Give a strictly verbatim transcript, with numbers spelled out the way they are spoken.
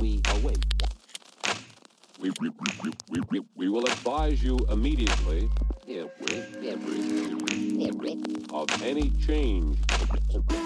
we await. We, we, we, we, we, we will advise you immediately Every, every, every. of any change